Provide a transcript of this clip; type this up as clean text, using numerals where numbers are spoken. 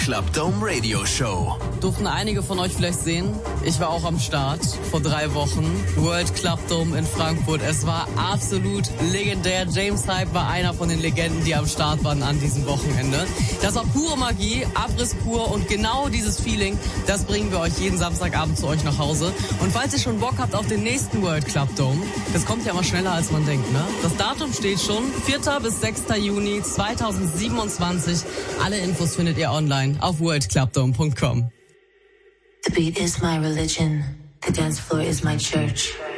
Club Dome Radio Show. Durften einige von euch vielleicht sehen. Ich war auch am Start vor 3 Wochen. World Club Dome in Frankfurt. Es war absolut legendär. James Hype war einer von den Legenden, die am Start waren an diesem Wochenende. Das war pure Magie, Abriss pur und genau dieses Feeling, das bringen wir euch jeden Samstagabend zu euch nach Hause. Und falls ihr schon Bock habt auf den nächsten World Club Dome, das kommt ja mal schneller als man denkt, ne? Das Datum steht schon, 4. bis 6. Juni 2027. Alle Infos findet ihr online auf worldclubdome.com. The beat is my religion. The dance floor is my church.